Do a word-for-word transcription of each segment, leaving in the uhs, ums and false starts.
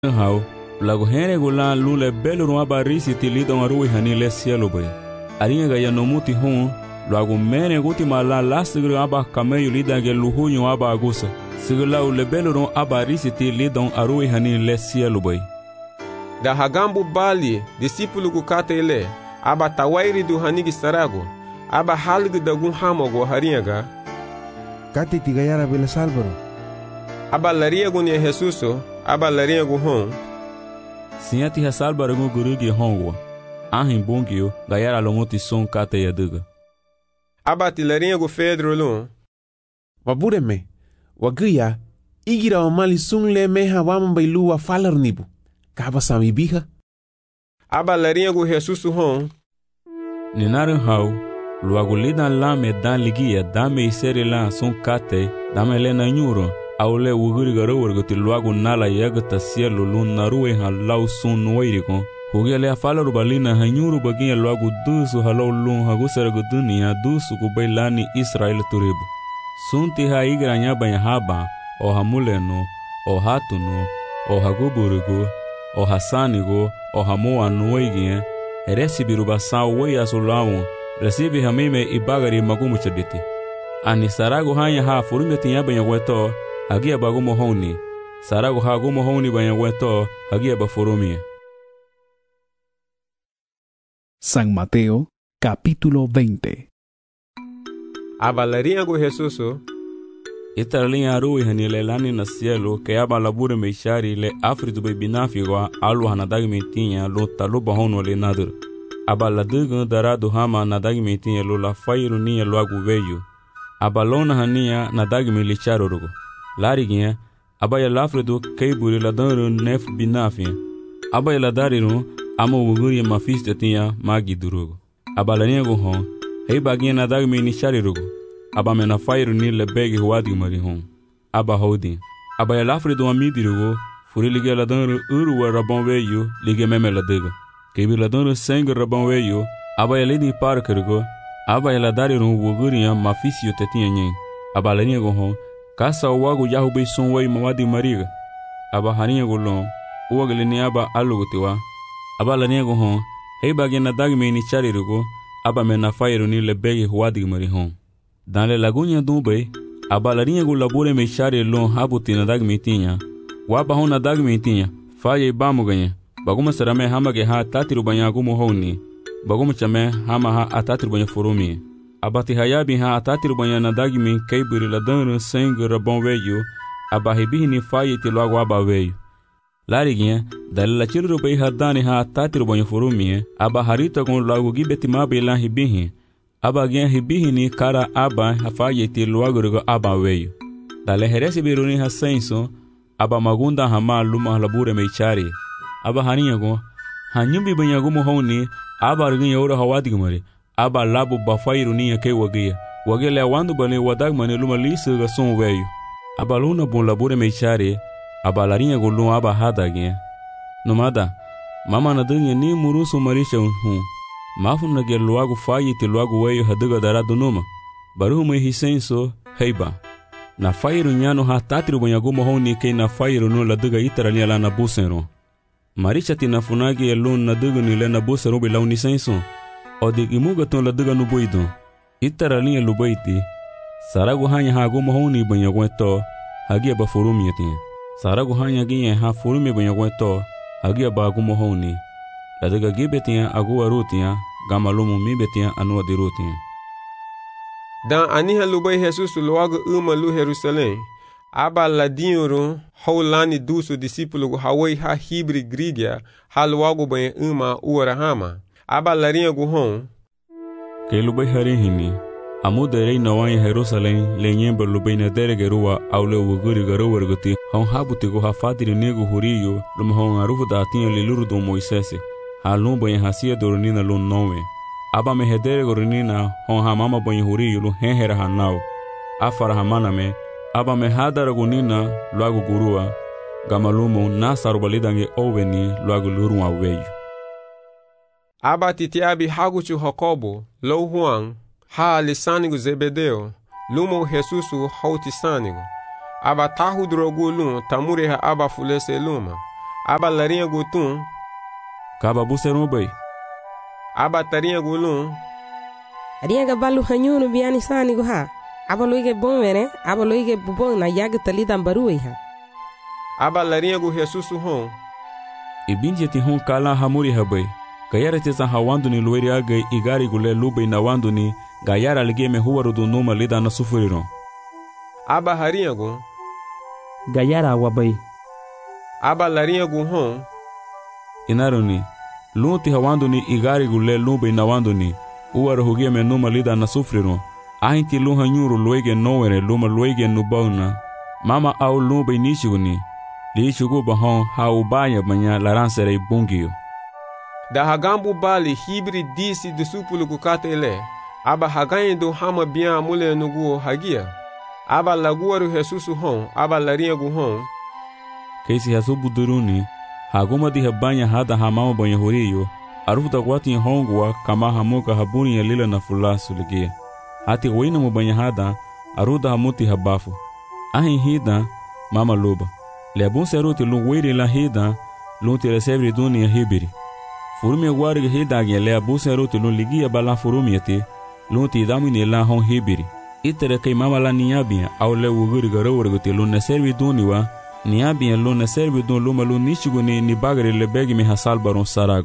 hau lagu hene gula lule beluru abarisi tilidon arui hani le cielo bay aringa ga yanomuti hon lagu mene guti mala lasgru aba kameyu lidange luhunyu aba agusa sigla ule beluru abarisi tilidon arui hani le cielo bay da hagambu bali discípulo gukata ele aba tawairi du hanigi sarago aba halgu dagun hamogo haringa kati tigayara bela salvaro aba lariago ni Jesuso aba lariago hon siati hasalbaro gurugi hongo ahin bongio gayara lomoti son kata yaduga aba tilariago Pedro lo wabureme wagia igira omali sungle meha wama bailu wa falarnibu kaba sami biha aba lariago Jesuso hon ninaru hau luago lidan lame dan ligia dame isere la son kate dame lena nyuro aule wuguri garo wargoti luago nala yagata cielo lun naruwe halau sun noirigo hugele afalaru balina hanyuru bagia luago dusu halau lun hagusarago dunia dusu kubailani Israel turibu sunti ha igranya banya haba o hamuleno o hatuno o haguburugo o hasanigo o hamoa noigien eresi birubasa weya sulawo resibi hamime ibagari magumu chaditi ani sarago hanya ha furume tinya banya weto hagia bagumo honi sarago ha gumo honi banya weto hagia bafurumie. San Mateo capítulo veinte. Abalariago Jesuso Italinha arui hanile lani na cielo que aba labure meishari le afritu be binafigo alu hanadag metinha lo taluba hono le nadur aba ladugo darado hama nadag metinha lo la fairu nia lo agu veio aba lona hania nadag me licharo rogo lariginha aba ya lafredo keiburi la danro nef binafia aba ya dariru amo wuguri mafiste tinha magi durugo aba lanigo hon hei baginha nadag me nichari rogo aba mena fairu ni le begi huadi mari hon aba hodi aba ya lafre do amidirugo furi lige la dan uru wa rabon veyo lige meme la dega kebi la dan seng rabon veyo aba ya ledi parkergo aba ya la dari ru wuguri ya mafisio tetinha nyen aba la niego hon kasa wagu yahu be son wei mawadi mariga aba hania golon uwagle ni aba alugotiwa aba la niego hon hei bagena dagme ni charirugo aba mena fairu ni le begi huadi mari hon. Dans les lagunes d'Ubay, a balarinha go labore me chare lon habuti na dag metinha. Waba hona dag metinha, faye bamu ganha. Baguma sarame hama ge ha tatiru banya gumo honi. Baguma chame hama ha atatiru banya forumi. Abati hayabi ha atatiru banya na dag me keiburi la dan seng rabon veyo. Abahibi ni faye ti logo aba veyo. Lariginha, dalila chiru bay hadani ha atatiru banya forumi. Abaharita kon logo gibeti mabe lan hibihi. Aba gen hibihini kara aba hafaye ti luagurgo aba weyo. Dale heresi biruni ha senso aba magunda hama luma labure meichari. Aba haninyago hanyumbi banyagumo honi aba rgin yoro hawadigmari. Aba labu bafairu niya ke wagia. Wagele wandu bane wadagmane luma lisu ga son weyo. Aba luna bon labure meichari aba larinyago luma aba hadagien. Nomada mama na dunya ni murusu marisha hun. Mafun na gel luago faye te luago weyo haduga darado numa. Baruhu me hisenso heiba. Na fairu nyano ha tatiru banyagumo honi ke na fairu no la duga itarali ala na busero. Maricha ti na funagi elun na duga ni le na busero be launi senso. O de imuga ton la duga no boido. Itarali elu baiti. Sarago hanya ha gumo honi banyagweto hagia ba furumi yatin. Sarago hanya ginye ha furumi banyagweto hagia ba gumo honi. La duga gibetia agua rutia gamalumu mibetia anua di rutia. Dan aniha lubay Jesus luago uma lu Jerusalém. Aba ladinho haulani duso discípulo hawai ha hibri grigia ha luago bem uma uarahama. Aba larinha guhon. Que lubay harihini. Amuderei nawan Jerusalém lenyemba lubay na deregerua aule wuguri garowargoti hon habutigo ha fatiri nego huriyo lum hon arufu da tinha liluru do Moisés. Halun banha hasia doronina lun nowe. Aba me hedere goronina hon hamama banha huri yulu henhera hanau. Afara hamana me. Aba me hadara gonina luago gurua. Gamalumo nasaru balidange oveni luago lurua weyo. Aba titiabi haguchu Jacobo, lo Juan, ha lisanigo Zebedeo, lumo Jesusu hauti sanigo. Aba tahu drogu lum tamure ha aba fulese luma. aba larinha gutun kaba buserum bay aba tarinha gulun Riega balu hanyunu biani sani go ha. Aba loige bomere, aba loige bubon na yaga talida baruei ha. aba larinha gu Jesus hon ibinje ti hon kala hamuri habay kayara te san hawando ni loiri agay igari gule lubay na wando ni gayara ligeme huwaru do numa lida na sufuriron aba harinha gu gayara wabay aba larinha gu hon inaroni lunti hawando ni igari gule lubay na wando ni uwaru hugeme numa lida na sufuriron ahinti luha nyuru loige nowere luma loige nubauna mama au lubay nishiguni li shugo bahon ha ubaya banya laransere bungiyo da hagambu bali hibri disi disupulu kukatele aba hagayin do hama bian mule nugu hagia aba laguaru Jesus hon aba larinha gu hon keisi hasu buduruni haguma di habanya hada hamama banya horiyo arufuta kwati hongwa kama hamuka habuni ya lila na fulasu ligia hati wina mubanya hada aruda hamuti habafu ahin hida mama loba lebun seruti lu wiri la hida lu ti resevri dunia hibiri furumi gwari hida ge lebun seruti lu ligia bala furumi yati lu ti damini la hon hibiri itere kai mama la niabia au le wuguri garawurguti lu na servi duniwa niabia lu na servi dun lu malu nishiguni ni bagari le begi mi hasal baron sarago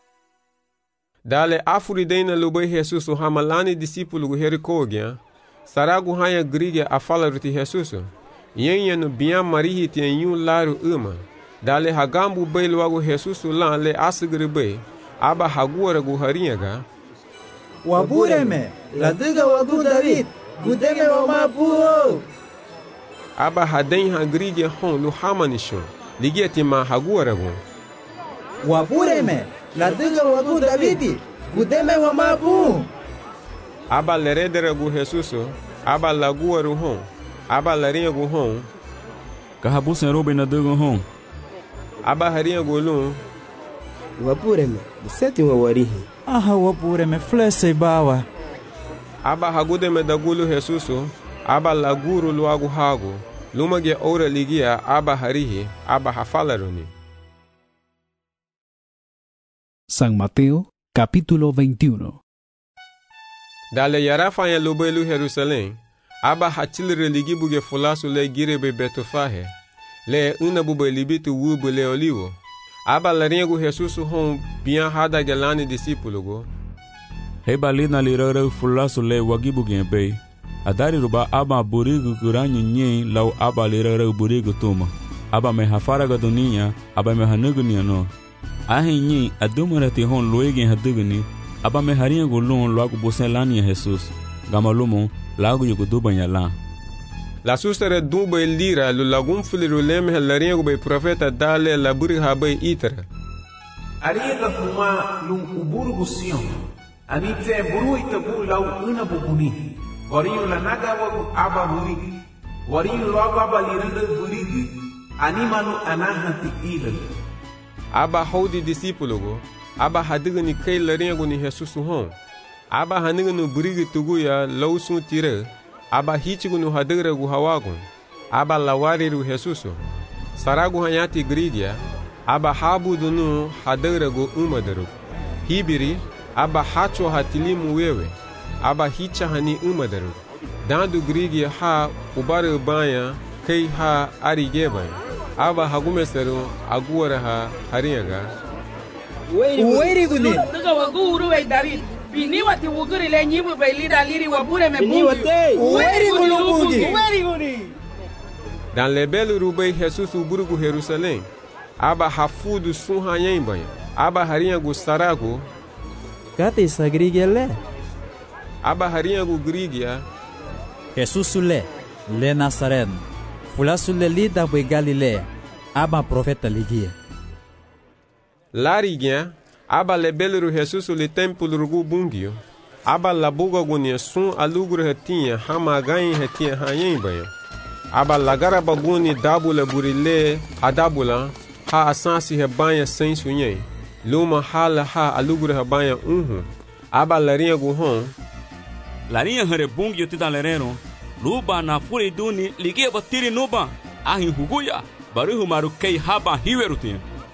dale afuri deina lubay Jesus hamalani discípulo gu herikogya saragu hanya grige afala ruti Jesus yenye no bian marihi tien yu laru uma dale hagambu bay luagu Jesus lan le asgri bay aba haguara gu harinha ga wabureme ladiga wagu David gudeme wa mabuo aba haden hagrige hon lu hamanisho ligeti ma haguara gu wabureme ladiga wagu David gudeme wa mabu aba leredere gu Jesus aba laguaru hon aba larinha gu hon kahabusen robe na dogo hon aba harinha gu lun wapureme seti wa warihi aha wapureme flese bawa aba hagudeme dagulu Jesus aba laguru luagu hagu lumage ora ligia aba harihi aba hafalaruni. San Mateo capítulo veintiuno. Dale yarafa ya lubelu Jerusalem aba hatil religi buge fulasu le girebe betofahe le una bube libitu wubu le olivo aba laringu Jesus hon bian hada gelani discípulo go heba lina lirare fulasu le wagibu gembe adari ruba aba burigu kuranyu nyi law aba lirare burigu tuma aba me hafara ga dunia aba me hanugu ni no ahin nyi adumurati hon loegen haduguni aba me haringa golon loago bosen lani Jesus gamalumo lago yugo dubanya la la sustere dube lira lu lagum fuliru lem helaringa go be profeta dale la buri habe itra ariga kuma lu uburu gusion anite buru itabu lau una bubuni wariyu la naga wagu aba buri wariyu loago aba liranda buri animalu anahati ilal aba hodi discípulo go aba hadigani kai laringa go ni Jesus hon aba haniganu burigi tuguya lausun tire aba hichigunu hadigra gu hawagun aba lawariru Jesus saragu hanyati gridia aba habudunu hadigra gu umadaru hibiri aba hacho hatilimu wewe aba hicha hani umadaru dandu grigia ha ubare banya kai ha arigeba aba hagumeseru aguara ha haringa uweri guni daga waguru we David bini wati wuguri le nyibu be lida liri wabure me bungi uweri guni uweri guni dan lebelu rubei Jesus uburugu Jerusalem aba hafudu sun hanyemba aba haringa gu sarago kate sagrigele aba haringa gu grigia Jesus le le Nazaren fulasu le lida be Galilea aba profeta ligia Larigien, aba lebelu Jesus le templo rugu bungio, aba labuga gunia sun alugru hetinha hama ganha hetinha hanyemba aba lagara baguni dabula burile hadabula ha asansi hebanha sem sunye luma hala ha alugru hebanha unhu aba larinha guhon larinha hare bungio tidalereno luba na furi duni ligie batiri nuba ahin huguya baruhu maru kei haba hiwerutin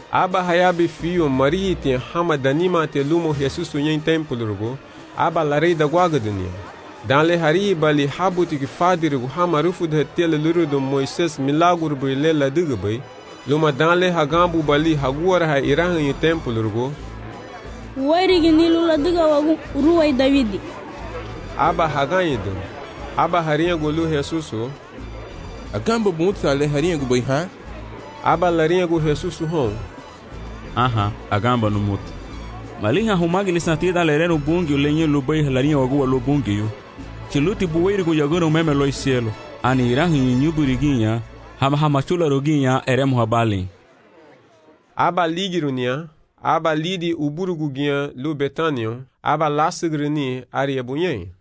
aba hayabi fio marihi te hama danima te lumo Jesus unyen templo rugo, aba la rei da guaga dunia. Dan le harihi bali habuti ki fadi rugo hama rufu de tele luru do Moises milagur bui le la duga bai, luma dan le hagambu bali haguara ha irahan yu templo rugo, Wari ginilu la duga wagu ruwai Davidi. aba haganyi dun, aba harinha golu Jesuso, Agamba bunta le harinha gu bai ha? aba larinha gu Jesuso hon, Aha, agamba no muto. Malinha humagi lisantida lereno bungi lenye lubai larinha wagu lo bungi yu. Chiluti buweiri gu yagano meme loi cielo. Ani irahi nyuburiguinha, hama hama chula roguinha eremo habali. aba ligirunia, aba lidi uburuguguinha lu Betanio, aba lasagrini aria bunyen.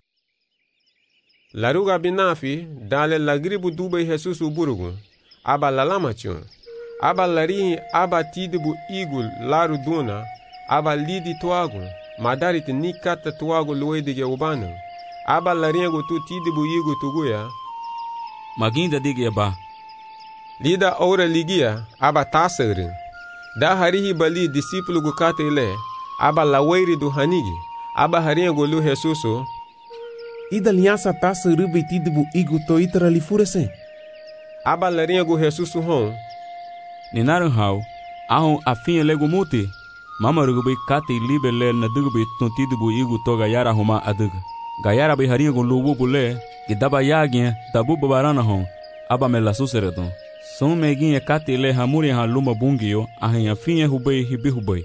Laruga binafi, dale lagribu dubai Jesus uburugu, aba lalamachun. Aba larihi aba tidibu igul laru duna, aba lidi tuagu, madarit nikata tuagu luedige ubanu. Aba laringo tu tidibu igu tuguya, Maginda digia ba. lida ora ligia, aba tasagrin. Da harihi bali discípulo gu kate ile, aba laweiri du hanigi, aba haringo lu Jesuso, Ida aliança taça rubi tidibu igu to itra li furese. aba laringo Jesuso hon, Ninaru hau, ahon afinha lego muti. Mama rugubai kate libe le na dugubai tontidu bu igu to gayara homa adug. Gayara bai harinha gon lugu bule, gidaba yagin tabu babarana hon, aba me la suseredon. Son meguinha kate le hamuri ha luma bungio, ahin afinha hubai hibi hubai.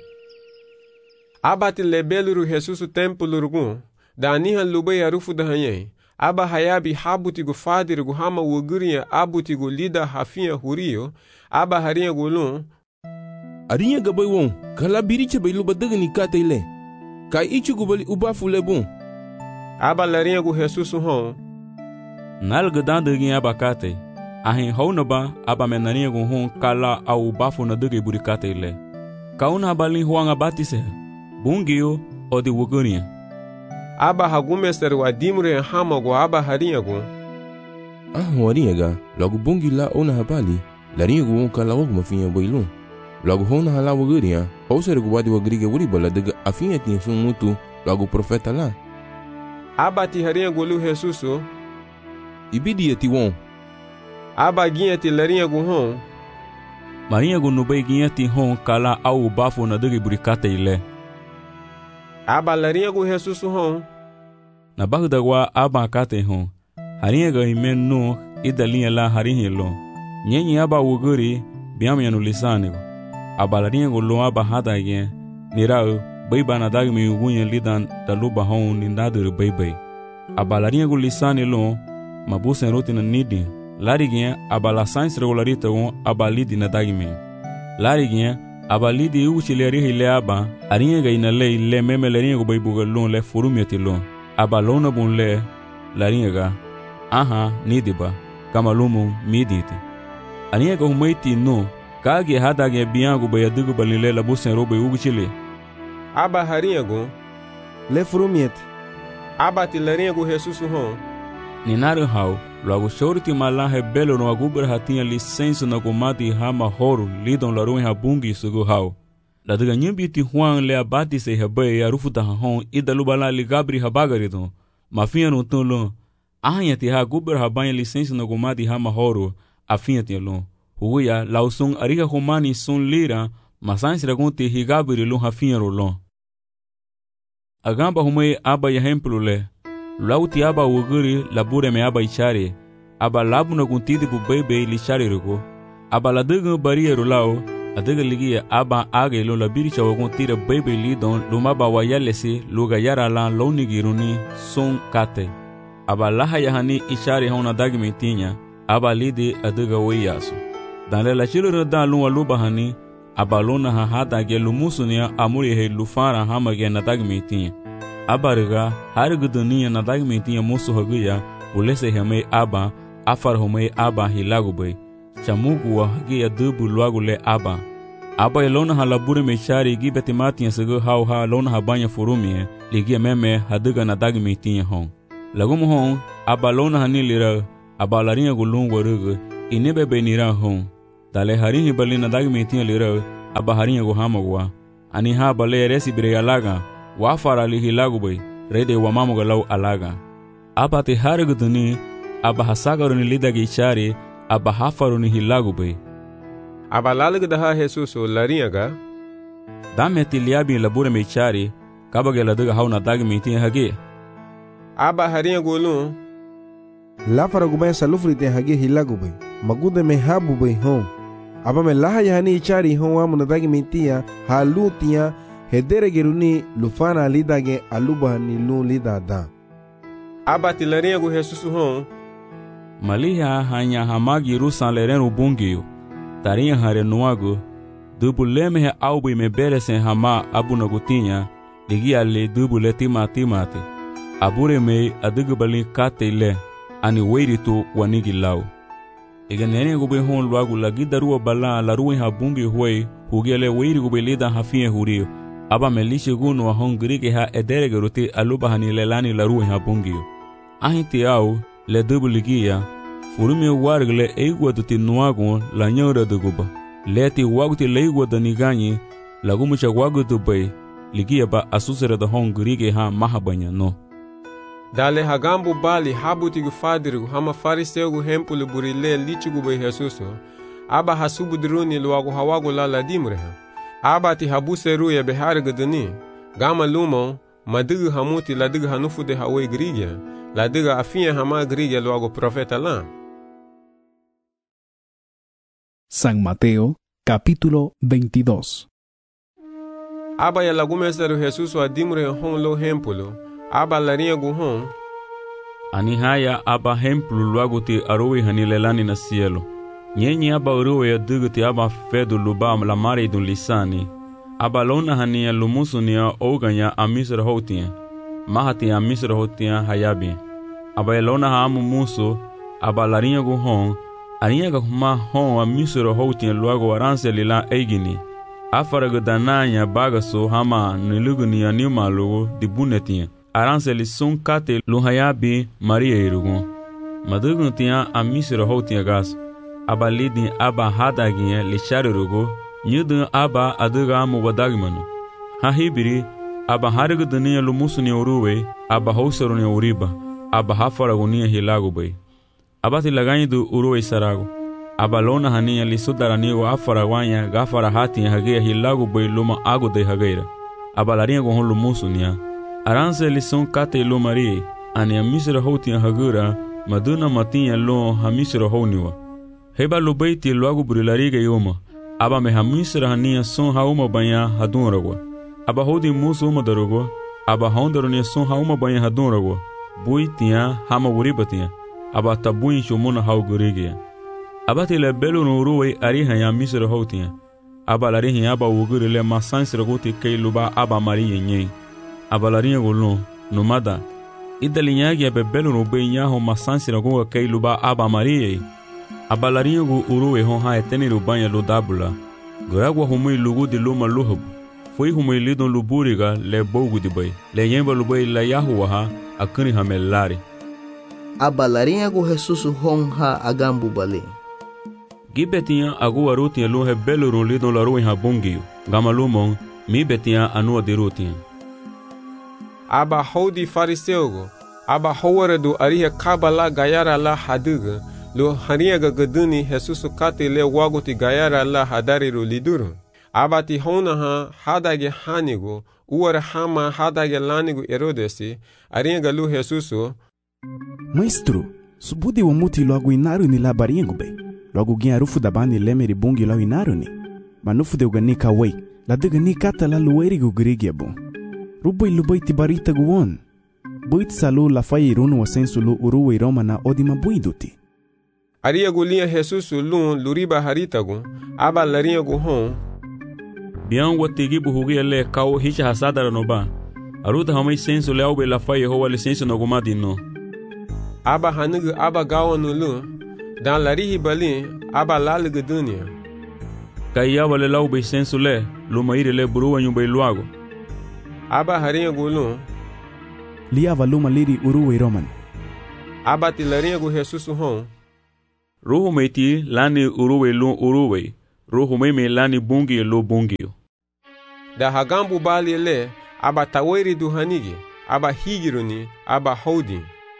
aba te lebeluru Jesuso templo rugun, da anihan lubai arufu da hanyen. Aba hayabi habuti gu fadir gu hama wugurinha abuti gu lida hafinha hurio, aba harinha gu lun, Arinha gabai won, kala biriche bai luba daga ni kata ile. Kai ichi gu bali ubafu le bon. aba larinha gu Jesuso hon, Nalga dandaguinha aba kate. Ahin hau ba aba menarinha gon hon kala au bafo na dugai burikate ile. Kauna abalin huanga batise. Bungio o de wugurinha. aba hagumester wa dimre hama gu aba harinha gu, Ah, warinha ga, logo bungi la ona habali. Larinha gu won kala wog mafinha bailun. Logo hona hala wagurinha, ou ser gu wadi wagriga wuri bala daga afinha tinha sun mutu, logo profeta lá. aba ti harinha gu lu Jesuso, Ibidi ti won. aba guinha ti larinha gu hon, Marinha gon nubai guinha ti hon kala au bafo na dugai burikate ile. aba larinha gu Jesuso hon, Na bagda wa aba kate hon. Harinha ga himen no ida linha la harinha lo. Nyenyi aba wuguri biamya no lisanigo. Aba larinha go lo aba hada gen. Nirao baiba na dagmi ugunya lidan taluba hon nindadur baibai. Aba larinha go lisani lo mabusen rotina nidi. Lari gen aba la science regularita won aba lidi na dagmi. Lari gen aba lidi uchileri hile aba. Harinha ga ina le le meme larinha go baibuga lo le furumyati lo. Aba lona bon le larinha ga. Aha, nidiba, kama lumu miditi. Aniya ka humaiti no, kage hada ge biangu ba yadugu balile la busen robe uguchile. aba harinha gu, Le frumiet. aba ti larinha gu Jesuso hon, Ninaru hau, logo shorti malahe belo no agubra hatinha licença na gomati hama horo lidon la ruin habungi sugu hau. La daga nyimbi ti huang le abati se habe ya rufuta hon ida lubala li gabri habagaridon. Mafia no tunlo. Ahanha ti ha gubra habanha licença na gomati hama horo afinha ti lon. Huya lausung ariga humani sun lira masansi ragunti higabri lon hafinha rolon. Agamba humei aba ya hemplo le. Lauti aba wuguri labure me aba ichare. Aba labu na guntidi bu bebe li chare rugo. Aba la dugu baria rolao. Adiga ligia aba age lo la biricha wagon tira bebe lidon lumaba wayalesi luga yara lan lonigiruni son kate. Aba laha yahani ishari hona dagmi tinya aba lidi adiga weyasu. Dan le la chilo dan luwa luba hani aba lona ha hada ge lumusunia amuri he lufara hama ge na dagmi tinya. Aba riga harigu dunia na dagmi tinya musu haguya ulese hame aba afar home aba hilagu bay. Chamugu wa hagi ya dubu luagu le aba. Aba ya lona ha labure me shari gi betimati ya sego hau ha lona ha banya furumi ligi ya meme hadiga na dagi me tinya hong. Lagumu hong, aba lona ha nilira, aba laringa gulung warugu, inebe be nira hong. Dale haringi bali na dagi me tinya lira, aba harinha go hamagwa ani ha bale resi bre alaga wa fara li hilagu bay rede wa mamuga law alaga aba te haraguduni aba hasagaruni lidagi chari aba hafaruni hilagu bay aba lalag daha Jesus laringa dameti liabi labure me chari kabage ladaga hauna dagi metin hage aba haringa golun la fara gubay salufri te hage hilagu bay magude me habu bay hon aba me laha yani chari hon wa munadagi metia halutia hedere geruni lufana lidage aluba ni lu lidada aba tilaringa go Jesus hon maliha hanya hamagi rusan leren ubungio tarinha hare nuago dubuleme he aubi me beresen hama abuna gutinha ligia le dubule tima timate abure me adugu balin kate le ani weirito wanigi lau iganene go be hon luago lagidaru bala la ruin habungi hoy hugele weiri go be lida hafie hurio aba melishe gunu wa hongri ha edere gerote aluba hani lelani la ruin habungi ahiti au le dubuligia furume wargle eigwa tuti nuago la nyora duguba leti waguti leigwa danigani lagumucha wagutu bay ligia ba asusere da hongri ha mahabanya no dale hagambu bali habuti gu fadiru hama fariseu gu hempulu burile lichugu bay Jesuso aba hasubu druni luago hawago la la dimreha aba ti habuseru ya behar guduni gama lumo madugu hamuti ladugu hanufu de hawe grigia ladugu afia hama grigia luago profeta la. San Mateo, capítulo veintidós. Aba ya lagumeseru Jesuso adimre hon lo hempulu aba larinha gu hon ani haya aba hempulu luago ti arowe hanilelani na cielo nyenye aba uruwe ya duguti aba fedu lubam la mare dun lisani aba lona hania lumusunia oganya amisra hotia mahati amisra hotia hayabi aba lona hamu muso aba larinha gu hon arinha ga huma hon amisra hotia luago aranse lila eigini afaraga dananya bagaso hama niluguni anima lugo dibunetia aranse li sun kate luhayabi maria irugo madugun tia amisra hotia gas aba lidin aba hadaginye licharugo nyudun aba aduga mu wadagmanu ha hibiri aba harigu dunia lumusuni uruwe aba hauseruni uriba aba hafaraguni hilago bay aba tilagani du uruwe sarago aba lona hania lisudaranigo afaragwanya gafara hati hage hilago bay luma ago de hageira aba larinha go hon lumusunia aranse lison kate lo mari ani amisra hoti hagura maduna matinha lo hamisra honiwa heba lo beiti logo brilariga yoma aba me hamisra hania son hauma banha hadunragwa aba hodi muso uma darugo aba hondaronia son hauma banha hadunragwa buitia hama wuribatia aba tabuin shumuna haugurigia aba tele belo no ruwe ariha ya misra hotia aba lariha aba wugurile masansra goti kailuba aba mari yenye aba larinha golon nomada idalinyagi abe belo no benya ho masansra go kailuba aba mari aba larinha go uruwe ho ha eteniru banya lo dabula goragwa humui lugu de luma luhub foi humui lidon luburiga le bogu de bay le yemba lubai la yahuwa ha akuni hamelari aba larinha go Jesus hon ha agambu bale gibetia agu arutia lo he belo ro lidon la ruin ha bongio gamalumon mi betia anu de rutia aba hodi fariseugo aba howare do ariha kabala gayara la haduga lo haniaga gaduni Jesus kate le wagoti gayara la hadari ro liduru abati hona ha hadage hanigo uwara hama hadage lanigo Herodesi ariaga lo Jesuso Maestro subudi wa muti logo inaru ni la baringo be logo gin arufu da bani lemeri bungi lo inaru ni manufu de uganika wei la de gani kata la lueri go grigiabo rubo ilubai tibarita guon buit salu la fai runu wa sensu lu uruwe roma na odima buiduti aria gulia Jesus lun luriba haritagu aba larinha gu hon bian watigi buhugi le kaw hicha hasadara no ba aruta hamai sensu le aube la fai ho wal sensu no gumadino aba hanugu aba gawanu lu dan larihi bali aba lalugu dunia kaya wale laube sensu le lumaire le buruwa nyumba iluago aba harinha gu lu liava luma liri uruwe roman aba ti larinha gu Jesus hon ruhu meiti lani uruwe lu uruwe roho meme lani bungi lo bungio. Da hagambu bali le aba taweri duhanigi aba higiruni aba hodi.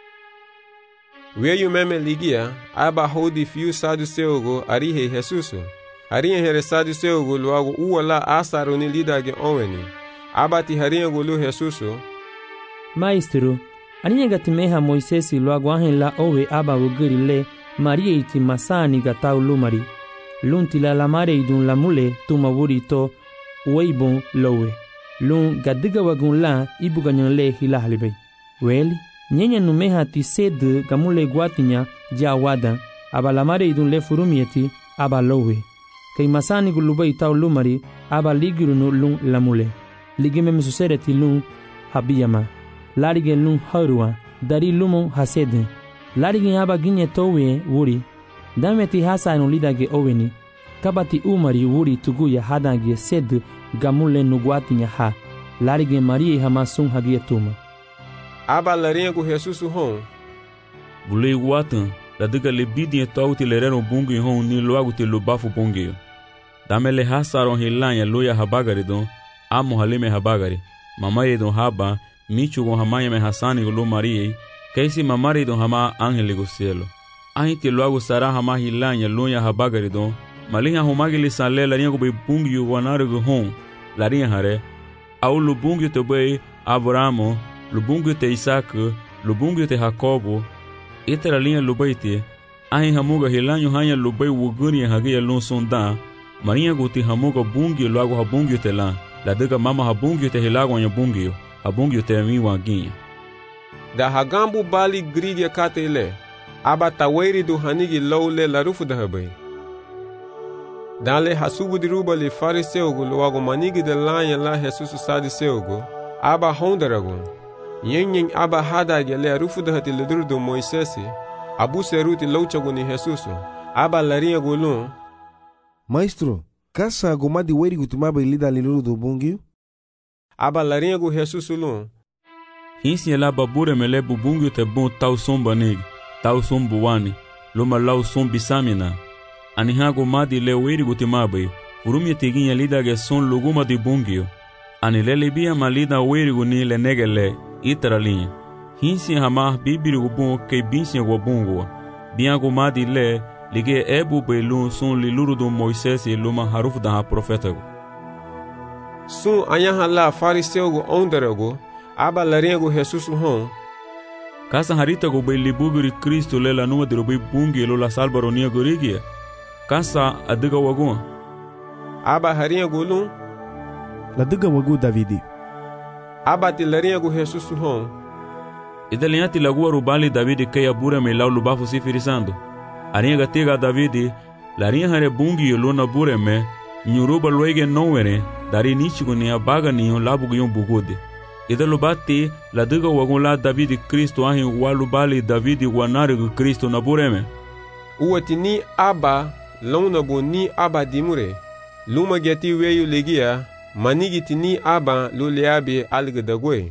Weyu meme ligia aba hodi fiu saduceogo arihe Jesusu. Arihe here saduceogo luago uwala asaruni lidage oweni. Abati harinha gulu Jesusu. Maestro, aninha gatimeha Moisesi luago ahen la owe aba wugiri le Maria iti masani gatau lumari. Lunti la lamare idun lamule tuma wuri to weibon lowe. Lun gadiga wagun la ibu ganyan le hilahalibay. Weli, nyenya numeha ti sed gamule guatinya ja wadan aba lamare idun le furumieti aba lowe. Kay masani gulubay tau lumari aba ligirunu lun lamule. Ligime mesusere ti lun habiyama. Larige lun harua dari lumon hasede. Larige aba ginye towe wuri. Dame ti hasa no lidage oweni. Kabati umari wuri tuguya hadange sed gamule nuguatinya ha. Larige Maria hamasun hagia tuma. Aba laringo Jesusu hon. Bulei guatan, la diga le bidin tau ti lerero bungi hon ni loago ti lubafu bungi. Dame le hasaron hilanya loya habagaridon, amo halime habagari. Mamaye don haba, michu gon hamaya me hasani gulu Maria, kaisi mamari don hama angeli go cielo. Ahi ti loago sara hama hilanya loya habagaridon, malinha homagili sanle laringo be bungi wanarigo hon, larinha hare, au lubungi te be Abramo, lubungi te Isaac, lubungi te Jacobo, itera linha lubaite, ahi hamuga hilanyo hanya lubai wuguni hagia lon sonda, marinha guti hamuga bungi loago habungi te la, la diga mama habungi te hilago nya bungi, habungi te mi wanginha. Da hagambu bali grige katele, aba taweri du hanigi lowle la rufu da habay. Dale hasubu diruba li fariseugo loago manigi de lanya la Jesusu sadiseugo, aba hondaragon. Yen yen aba hadage le rufu da hati ledur do Moisesi, abu seruti louchago ni Jesusu, aba larinha golon. Maestro, kasa gomadi weri gutumaba ilida liluru do bungio? Aba larinha go Jesusu lon. Hinsi la babure mele bubungio te bon tau somba negi, tau sombu wani, loma lau sombi samina. Anihago madi le weri gutimabai, urumia teginha lidage son luguma di bungio. Anilele bia malida weri guni le negele, iteralinha. Hinsi hama bibiri gubun ke binsi gubungua. Biango madi le, lige ebu belun son liluru do Moisés e luma haruf da profeta. Sun anyaha la fariseu go onderago, aba laringo Jesusu hon. Kasa harita go be libugiri Cristo le la numa de robe bungi lo la salbaronia gorigia. Kasa adiga wagun. Aba haringo lun. La diga wagu Davidi. Aba ti laringo Jesusu hon. Idalianti lagua rubali Davidi kaya bura me lau lubafu sifirisando. Aringa tiga Davidi, larinha hare bungi lo na bure me, nyuruba loege nowere, dari nichigo ni abaga niyo labu yon bugude. Ida lubati la diga wagun la Davidi Kristo ahin walubali Davidi wanarigo Kristo na bure me. Uwati ni aba lona bo ni aba dimure. Luma geti weyu legia, manigiti ni aba luleabe algedagwe.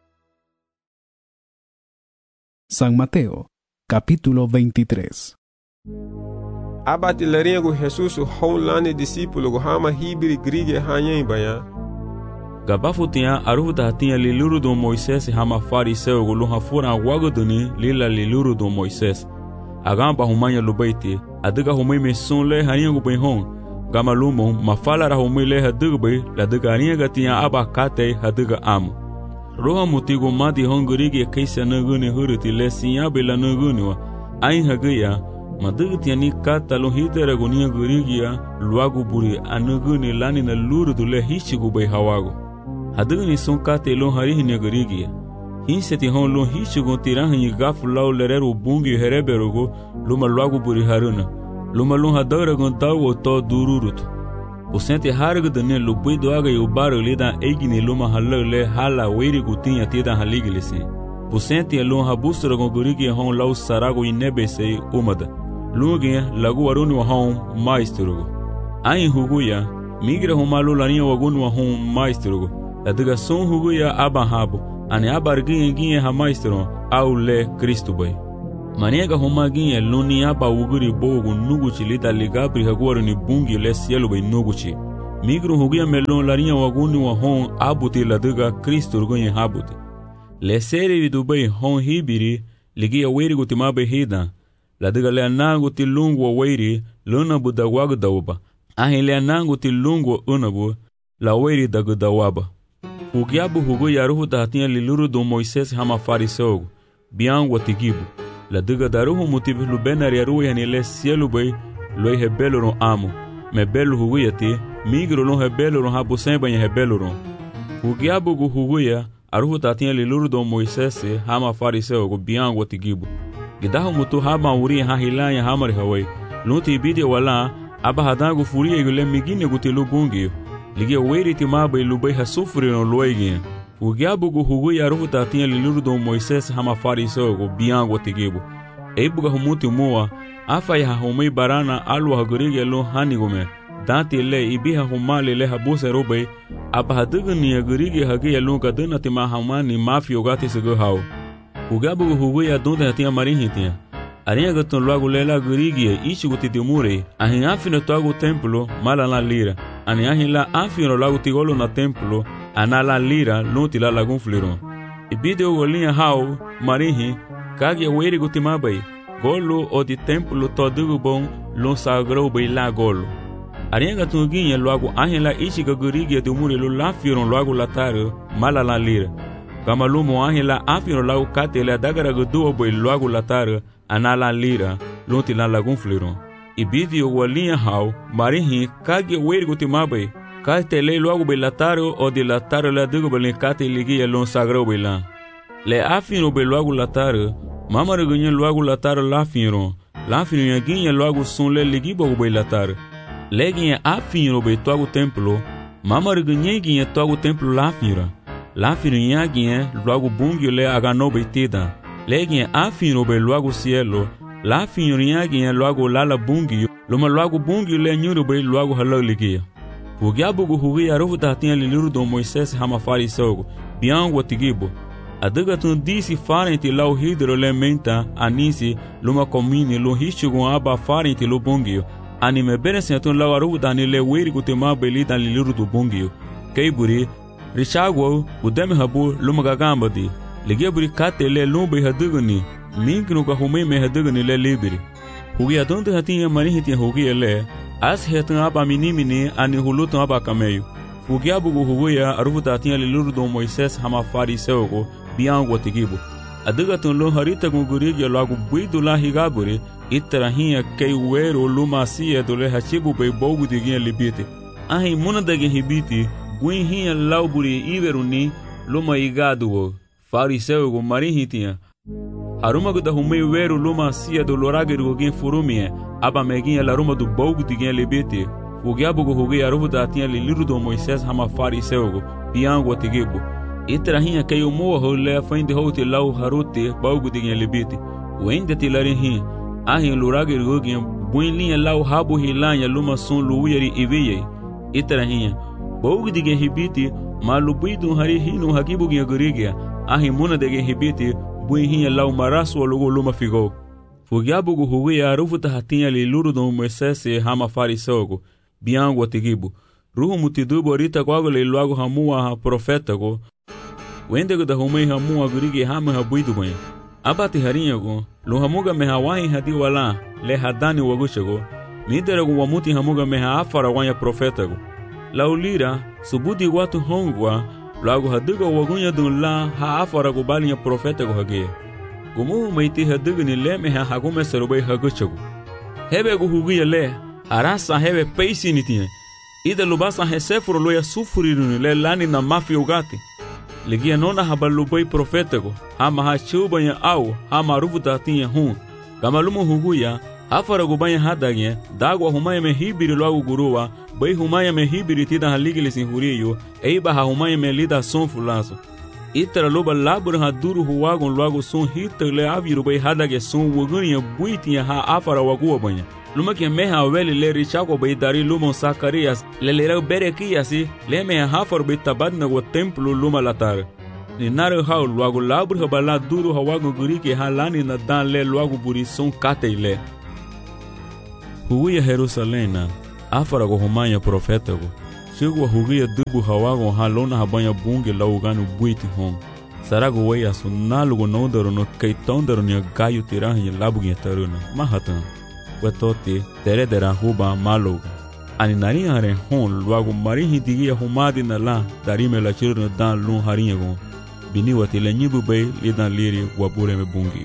San Mateo, capítulo veintitrés. Aba ti laringo Jesusu honlani discípulo go hama hibiri grige hanyen baya. Gabafu tinha aruda tinha liluru do Moisés hama fariseu go luha fura wagoduni lila liluru do Moisés. Agamba humanya lubaiti, adiga humai meson le haringo benhon. Gama lumo mafala ra humai le hadigbe, la diga ringa tinha aba kate hadiga am. Roha mutigo madi hongurigi kaisa naguni huruti le sinya bela naguni wa. Ain hagaya, madiga tinha ni kata lo hitera gunia gurigia, luagu buri anaguni lani na luru du le hichigu bay hawago. Hadiga ni son kate lo harihi nagurigia. Hinseti hon lo hichigu tirahi gafu lau lereru bungi hereberogo, luma luagu buri haruna. Luma lun hadara gon tawo to dururutu. O sente harga dane lubui do aga yu baro lida eigini luma halale hala weri gutinha tida haligilisi. O sente lun habusra gon gurigi hon lau sarago inebese umada. Lugi lagu waruni wa hon maestro. Ain huguya migra humalu larinha wagunu wa hon maestro. Ladiga son huguya abahabo. Ane abarginha ginha ha maestro au le Cristo bay. Maniega homaginha luni aba uguri bogu nuguchi lida ligabri hagwaro ni bungi le cielo bei nuguchi. Migru hugia melon larinha waguni wa hon abuti ladiga Kristo rugonye habuti. Le seri vidubai hon hibiri ligia weri gutimabe hida. Ladiga le anangu ti lungu wa weri luna budawagu dawaba. Ahin le anangu ti lungu wa unabu la weri dagu dawaba. Hugiabu hugu yaruhu tahatinha liluru do Moisés hama fariseogu. Biangu wa tigibu. Ladiga daruhu mutibu lubenari yaruhu yani le cielo bei loi hebelo ron amo. Me belo hugu yati migro lon hebelo ron habu semba nye hebelo ron. Hugiabu gu hugu ya aruhu tahatinha liluru do Moisés hama fariseogu biangu wa tigibu. Gidahu mutu haba uri ha hilanya hamari hawai. Lunti ibidi wala aba hadangu furia igule migine gutilu bungi. Ligia weri timaba ilubai hasufuri no loigi. Ugiabu gu hugu ya rufu tatinha liluru do Moisés hama fariseogu biangu tigibu. Eibuga humuti mua afa ya humei barana alu hagurige lo hanigume. Danti le ibiha humali le habuse robai aba hadugni hagurige hagi ya lo kaduna tima hamani mafio gati sigo hao. Ugiabu gu hugu ya donde hatinha marinhitinha. Arinha gatun logo lela gurigi ichi guti dimure. Ahin afino toagu templo mala la lira. Ani ahin la afino logo tigolo na templo ana la lira luti la lagun fliron. Ibide o golinha hao marinhi kagi weri guti mabai. Golo o di templo todugu bon lon sagrou bai la golo. Arinha gatun ginha logo ahin la ichi gurigi dimure lo la firon logo lataro mala la lira. Kamalumo ahin la afino logo kate le dagara gudu bai logo lataro ana la lira luti la lagun fliron. Ibidi o walinha hao marinhi kagi weri guti mabai. Kate le logo be lataro o de lataro la digo belen kate ligia lon sagrou belan. Le afino be logo lataro, mama regunye logo lataro la fino. La fino yaginye logo son le ligibo be lataro. Le ginye afino be toago templo, mama regunye ginye toago templo la fino. La fino yaginye logo bungyo le agano be tida. Le ginye afino be logo cielo, la fino yaginye logo lala bungyo, loma logo bungyo le nyuro be logo halo ligia. Ugiabu gu hugi ya rufu tahatinha liluru do Moisés hama fariseogu, biangu wa tigibu. Adiga tun disi farenti lau hidro le menta anisi luma komini lu hishugu aba farenti lu bungio. Ani me benesen tun lau arufu dani le weri gutema beli dan liluru do bungio. Keiburi, richagwo udeme habu luma gagamba di. Ligiaburi kate le lumbi hadigani, minkinu ka humei me hadigani le libiri. Hugi adon tahatinha marihiti hugi le, as hetan aba minimini ani hulutan aba kameyo. Fugiabu gu huguya arufu tatinha liluru do Moisés hama fariseogu biangu tigibu. Adigatun lo harita gu gurigi logo buidu la higaburi itarahinha kei wero luma sia do le hachibu bei bogu diginha libite. Ahi muna dagin hibiti guinhinha lauburi iveruni luma igaduo. Fariseogu marihitinha. Aruma gu da humei wero luma sia do lorageri gu gin furumie. Aba meginha laruma do bogu diginha libite. Ugiabu gu hugi arufu tatinha liliru do Moisés hama fariseogu biangu tigibu. Itarahinha kei umua hole fainde houti lau haruti bogu diginha libite. Uende tilarinhin ahin lurageri gu gin buinlinha lau habu hilanha luma son luuyeri iviyei. Itarahinha bogu diginha hibiti malu buidu hari hinu hagibu ginha gurigia. Ahin muna diginha hibiti buinhinha lau marasu alugu luma figou. Fugiabu gu hugi arufu tahatinha liluru do Moisés hama fariseogu biangu tigibu. Ruhu mutidubu arita kwago le luago hamua ha profetago. Wende gu da humei hamua gurigi hama habuidu banya. Abati harinha go, lo hamuga meha wahi hadi wala le hadani wagushago. Midere gu wamuti hamuga meha afara wanya profetago. Laulira subudi watu hongwa luago haduga wagunya dun la ha afara gu balinha profetago hage. Gumu meiti haduga ni le meha hagume serubai hagushago. Hebe gu hugi le arasa hebe peisi nitinha. Ida lubasa hesefuro loya sufuriruni le lani na mafi ugati. Ligia nona habalubai profetago. Hama ha chubanya au hama rufu tatinha hun. Gamalumu huguya afara gubanya hadagye dagwa humaya me hibiri loagu guruwa. Bai humaya me hibiri tida haligili sinhuriyo. Eiba ha humaya me lida son fulaso. Itara loba labur ha duru huwagon loagu son hita le aviru bai hadagye son wuguniya buitinha ha afara waguwa banya. Luma que meha weli le richago bei dari lumon Zacarias le lera berekiasi le meha hafar bei tabadna go templo luma latar. ni nare hau luagu labur habala duru hawagu gurike halani na dan le luagu buri son kate ile. Huguia Jerusalena, afara go homanya profeta go. Chegou a huguia dubu hawago halona habanya bunge laugano buiti hon. Sarago weia sunalugo nondaro no kaitondaro nia gaio tirahi labugia taruna. Mahatan. Wetote teredera huba maloga. Ani narinha hare hon luago marihi digia humadi na la darime la chirno dan lun harinha go. Bini watile nyibu bay lidan liri wabure me bungio.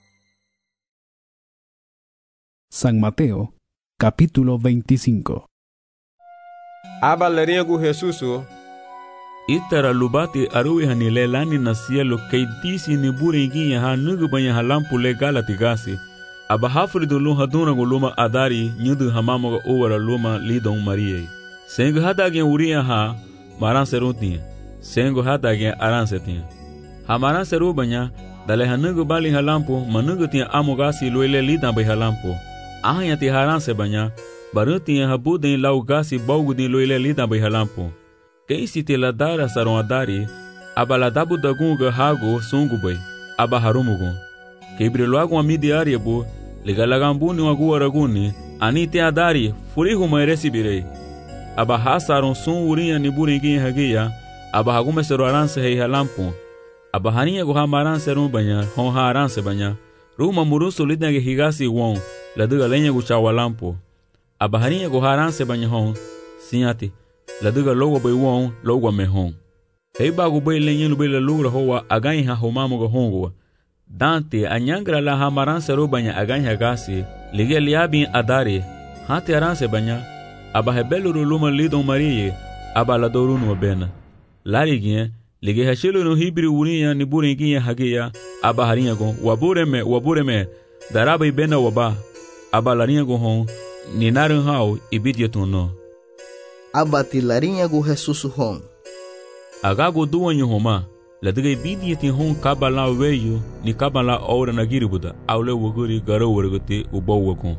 San Mateo, capítulo veinticinco. Aba larinha gu Jesusu. Itara lubati arui hanile lani na cielo kei disi ni burenguinha ha nugu banha halampu legala tigasi. Aba hafrido lun haduna go luma adari nyudu hamamoga owara luma lidon Maria. Sengo hadagen uria ha maran seruntinha. Sengo hadagen aran setinha. Hamaran seru banya dale hanugu bali halampu manugu tinha amogasi loile lidan bay halampu. Ahanya ti haran se banya barutinha habuden laugasi baugudin loile lidan bay halampu. Quem se te ladara saron adari, abaladabu dagunga hago sungubay, abaharumugun. Quebre logo a midiaria bo, legalagambuni wagu araguni, anite adari, furihu maerecibirei. Abahasaron sun urinha niburinguin hagia, abahagume sero aranse hei halampu. Abaharinha go hamaran serum banha, hon haranse banha. Ruma muruso lidnage higasi won, laduga lenha go chawalampu. Abaharinha go haranse banha hon, sinhati. Laduga logo bay won logo me hon. Hei bagu bay lenyen bay la lugra hoa again ha homamo go hongo. Dante anyangra la hamaran sero banya again ha gasi, lige liabin adare, hati aranse banya, aba hebelu luma lidon Maria, aba la doru no bena. Larigien, lige hashelo no hibri urinha ni burenguinha hagia, aba harinha go, wabureme, wabureme, daraba ibena waba, aba larinha go hon, ni narun hau ibidiatuno. Abati larinha gu Jesusu hon. Agago duanyo homa, ladiga ibidi tin hon kabala weyo ni kabala ora na giribuda, aule woguri garo wergote ubawakon.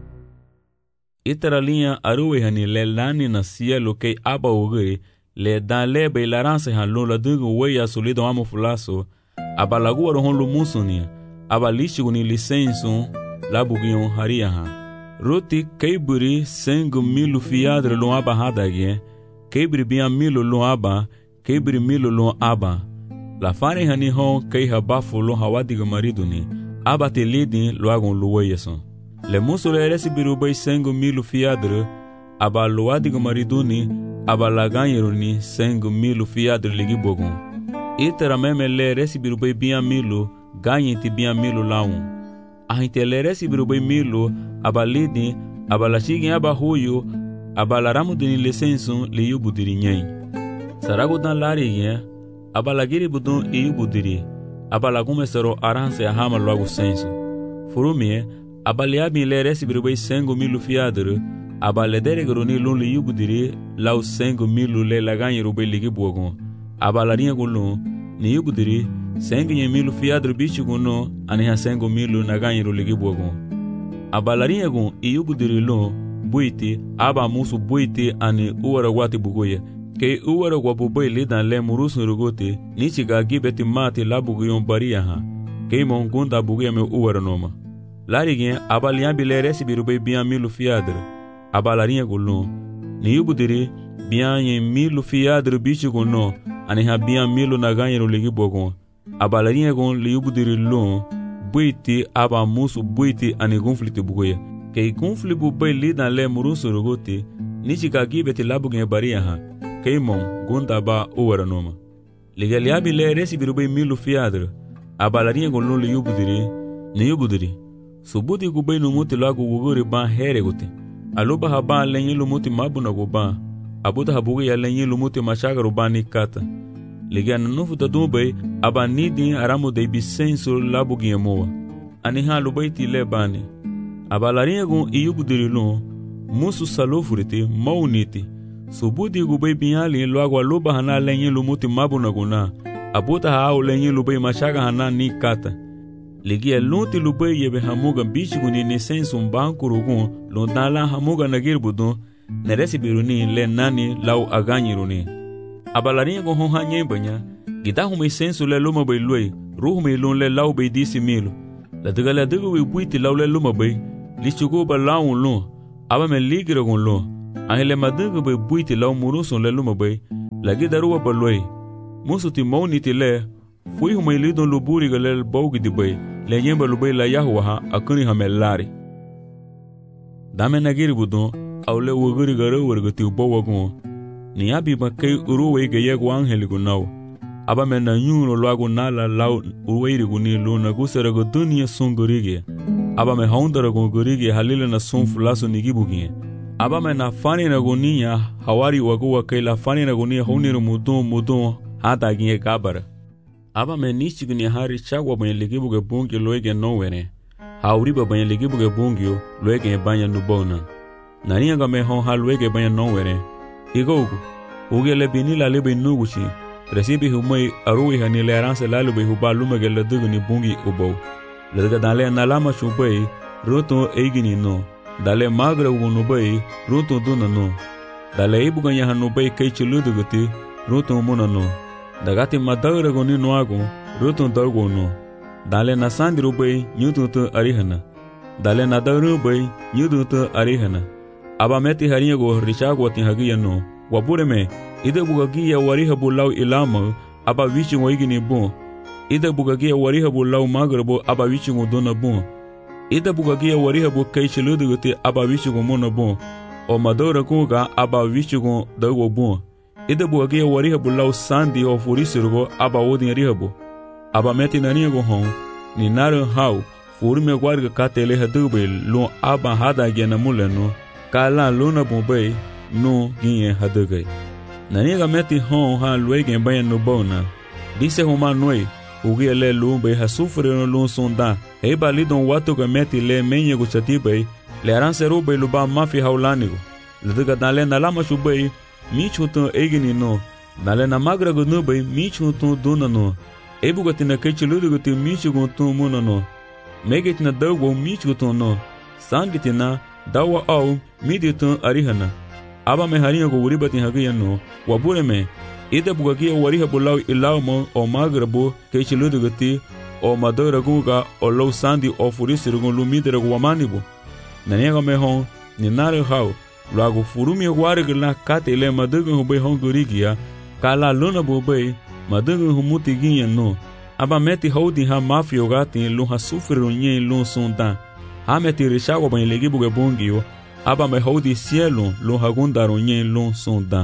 Itara linha aruwe hani le lani na cielo kei aba woguri, le dan le be laranse han lo ladiga weya solido amo fulaso, aba lagu hon lo musunia, aba lishigu ni licenso, labugion haria han. Roti keiburi sengu milu fiadre lo aba hadagien, keibri bia milu lo aba, keibri milu lo aba. La fane hani hon kei habafu lo hawadiga mariduni, aba te lidin lo agon luweyeson. Le muso le resibiru bay sengu milu fiadre, aba lo adiga mariduni, aba la ganyeruni sengu milu fiadre ligibogon. Itera meme le resibiru bay bia milu, ganyeti bia milu laun. Ahinte le resibiru bay milu, abalidi, abalashigin abahuyo, abalaramu-dini licensun liyubudiri nyen. Saragudan larigin, abalagiri budun iyubudiri, abalagume sero aranse ahama logo sensu. Furumie, abaliabin le resibiru bay sengu milu fiadru, abaledereguruni lun liyubudiri, lau sengu milu le laganyiru bay ligibuogon. Abalarinha gulun, niyubudiri, sengu nye milu fiadru bichiguno, aniha sengu milu naganyiru ligibuogon. Abalarinha gun iyubudiri lon, buiti, aba musu buiti ani uwara wati bugoye. Ke uwara wabuboy lidan le murusun rugote, nichiga gibeti mati labuguyon baria ha. Ke mongunda bugoye me uwara noma. Larigien, abaliambi le resibiru bay bian milu fiadre. Abalarinha gun lon, niyubudiri, bian yen milu fiadre bichi gun no, aniha bian milu naganyeru ligi bogon. Abalarinha gun liyubudiri lon, buiti aba musu buiti ani gunfliti bugoye. Kei gunfli bu bay lidan le murusu rugote, nichika gibeti labugen baria ha. Kei mon gunda ba uwara noma. Ligaliabi le resibiru bay milu fiadre. Abalarinha gun lon liyubudiri, niyubudiri. Subudi gubay numuti lagu wuguri ban here gote. Aluba haban lenyi lumuti mabuna guban. Abuda habugi ya lenyi lumuti mashagaru bani kata. Ligan nufu tadubay abanidin aramu de bisenso labugi moa. Aniha lubaiti le bani. Abalarinha gun iyubudiri lon, musu salofuriti mauniti. Subudi gubay binyali loagu aluba hana lenyi lumuti mabuna guna. Abuda hao lenyi lubay mashaga hana ni kata. Ligia lunti lubay yebe hamuga bichiguni ni sensu mbankurugun londala hamuga nagirbudun neresi biruni le nani lau aganyiruni. Abalarinha gun honha nyembanya Gita humei sensu le luma bai luai, ruhu mei lun le lau bai disi milu. La tiga le tiga wi buiti lau le luma bai, li chugu ba lau un lun, aba me ligira gun lun. Ange le madinga bai buiti lau murusun le luma bai, la gida ruwa ba luai. Musu ti mauni ti le, fui humei lidon luburi ga le baugi di bai, le yemba lubai la yahuwa ha akuni ha me lari. Dame nagiri budon, au le wuguri ga rawar ga ti ubawa gun. Ni abi ba kai uruwe ga yegu angeli gun nau. Aba me na nyuno loago nala lau uweiri guni luna gusera go dunia sun gorige. Aba me haundara go gorige halile na sun fulaso nigibugie. Aba me na fani na gonia hawari wagowa kai la fani na gonia hauniru mudon mudon hata gie kabara. Aba me nishi guni hari chagwa banye ligibuge bungi loege nowene. Hauriba banye ligibuge bungio loege banya nubona. Nania ga me hon ha loege banya nowene. Igogu, uge le binila lebe nuguchi. Recibe humai arui hani le aranse lalu be huba lumage le dugu ni bungi ubo. Le daga dale nalama chubai ruto eigini no. Dale magra unu bai ruto duna no. Dale ibuga ya hanu bai kai chiludu guti ruto muna no. Dagati madagra goni no ago ruto dargo no. Dale nasandi rubai nyutu tu arihana. Dale nadaru bai nyutu tu arihana. Aba meti hariya go richago wati hagiya no. Wapure me ida bugagia wariha bulau ilama aba wichi ngoigini bon. Ida bugagia wariha bulau magrabo aba wichi ngodona bon. Ida bugagia wariha bu kaichiludu guti aba wichi ngomona bon. O madora kunga aba wichi ngo dago bon. Ida bugagia wariha bulau sandi o furisirugo aba odin rihabu. Aba meti nania go hon ni naru hau furi me guarga katele hadube lo aba hada gena muleno kala luna bombai no ginye hadugai. Naniga meti hon ha luege bayan no bona. Dise homa noi, ugia le lumbe ha sufre no lun sonda. Eba lidon watu ga meti le menye go chatibai, le aranse rube luba mafi haulanigo. Lediga dale na lama shubai, mi chuto egini no. Dale na magra go nubai, mi chuto duna no. Ebu gati na kechi ludu gati mi chuto tu muna no. Megeti na dawo mi chuto no. Sangiti na dawa au mi ditun arihana. Aba me harinha go uribati hagiya no. Wabure me ida bugagia wariha bulau ilau mo o magrabo kechi ludu gati o madora guga o low sandi o furisiru gun lumidere go wamanibo. Naniga me hon ni nare hau lago furumi warga la kate le madugu hubei hon gurigia kala luna bubei madugu humuti ginha no. Aba meti houdi ha mafio gati lu ha sufru nyen lu sonda. Ha meti rishago ban legibu ge bongio. Aba me houdi cielo lo hagundaro nyen lu sonda.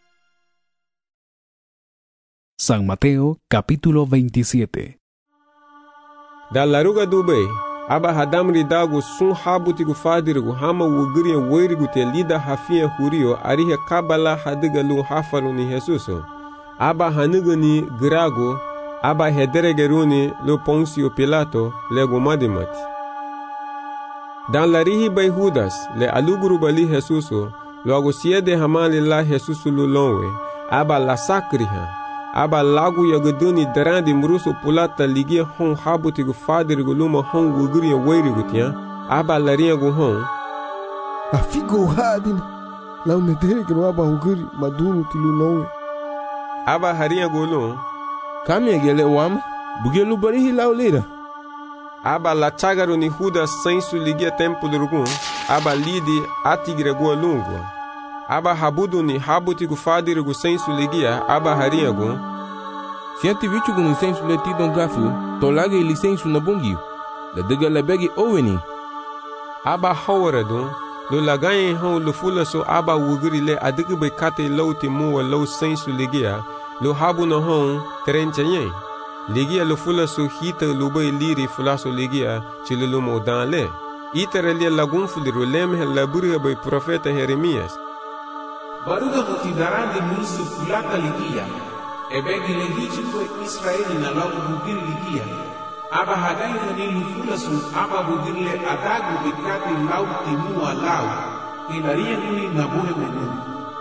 San Mateo capítulo veintisiete. Da laruga dubei aba hadamri dago sun habutigu fadirigu hama wugiri weirigu te lida hafia hurio arihe kabala hadiga lu hafaru ni Jesuso. Aba hanugani grago aba hederegeruni lu Ponsio Pilato lego madimati. Dan larihi bay Judas le aluguru bali Jesuso logo siede hamali la Jesuso lu lonwe aba la sakriha. Aba lagu yagaduni darandi muruso pulata ligia hon habutigu fadirigu luma hon wugiri weirigu tia aba laria gu hon afigo hadin la uneterekero aba wugiri madunu tilu lonwe aba haria gu lo kami gele wam bugelu barihi laulira aba la chagaru ni Judas sensu ligia tempulurugu aba lidi atigre gu lungu aba habudu ni habutigu fadirigu sensu ligia aba haria gu Sianti vichugu ni sensu le tidon gafu tolage ili sensu na bungi la diga la begi oweni aba hawaradu lo lagaye hon lo fula so aba wugiri le adigi be kate lauti muwa lau sensu ligia lo habu na hon terenchaye ligia lo fula so hita lo bay liri fula so ligia chilulu mo dan le itere le lagun fuliru lemhe laburi bay profeta Jeremias baruga mutidarandi musu fulata ligia ebegi lehichi kwe Israeli na lagu bugiri ligia aba hadai hanilu fulasun aba bugiri le adagu bikati lau timua lau inaria nuni na buhe menu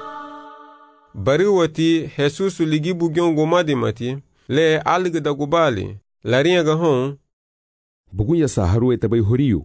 bariwati Jesusu ligi bugyon gomadi mati le alga da gubali laria ga hon bugunya saharu etabai horiyu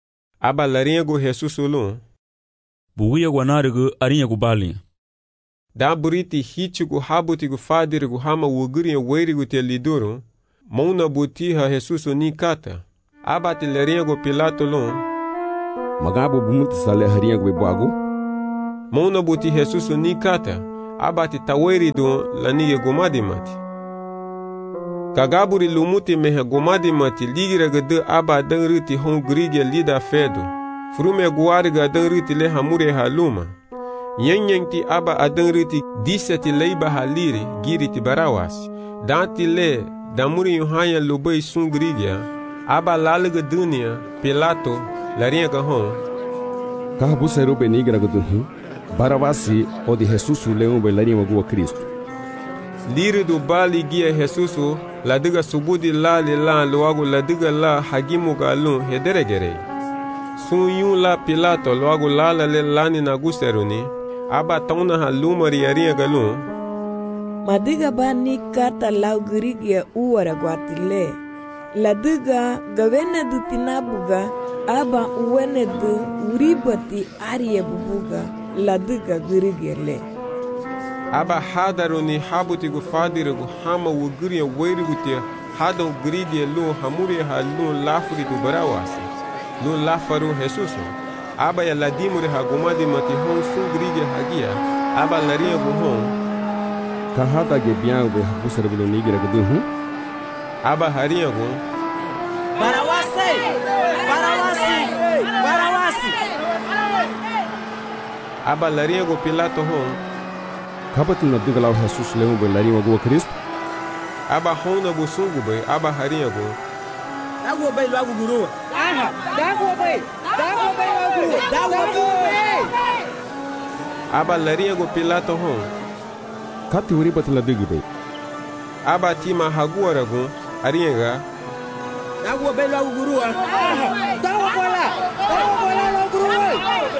aba laria go Jesusu lo buguya gwanarigu arinya gubali Da buriti hichugu habutigu fadirigu hama wuguri werigu te liduru. Mona butiha Jesusu ni kata. Abati leriago Pilato lon. Magabo bumuti sale hariago bebago. Mona buti Jesusu ni kata. Abati taweri do lanige gomadi mati. Kagaburi lumuti mehe gomadi mati ligira gade aba denriti hon grige lida fedo. Frume guariga denriti le hamure haluma. Yenyenkti aba adenriti diseti leiba haliri giriti barawasi. Danti le damuri yuhanya lubei sun grigya. Aba laliga dunia Pilato laringa hon. Kahabu seru benigra guduhu. Barawasi o de Jesusu leon be laringa gua Cristo. Liri do bali gia Jesusu ladiga subudi la li la luagu ladiga la hagimu galun hederegere. Sun yun la Pilato luagu la la le lani na guseruni. Aba tauna ha lumari yaringa galun. Madiga ba ni kata lau girigia uwara guatile. Ladiga gawene du tinabuga aba uwene du uribati ariye bubuga ladiga girigia le. Aba hadaruni habutigu fadirigu hama wuguria werigu te hadon girigia lu hamuri ha lu lafuri du barawasi. Lu lafaru Jesusu. Aba ya ladimuri ha gomadi mati hon sun girigia hagia. Aba laria buhon. Kahata ge biang be hapusar bilo nigira guduhu. Aba haria go. Barawasi! Barawasi! Barawasi! Aba laria go Pilato hon. Kabatin na digalau Jesus leon be laringa gua Cristo. Aba hona go sungu be aba haria go. Dago be lagu guru. Aha, dago be. Dago be lagu. Dago be. Aba laria go Pilato hon. Kati wuri batila digi be. Aba tima haguara go arienga. Dago be lagu guru. Aha, dago bola. Dago bola lagu guru.